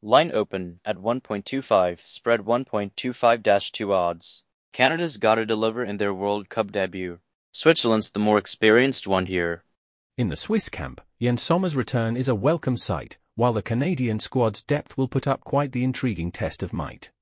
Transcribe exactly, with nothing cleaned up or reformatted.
Line open at one point two five, spread one point two five dash two odds. Canada's gotta deliver in their World Cup debut. Switzerland's the more experienced one here. In the Swiss camp, Jens Sommer's return is a welcome sight, while the Canadian squad's depth will put up quite the intriguing test of might.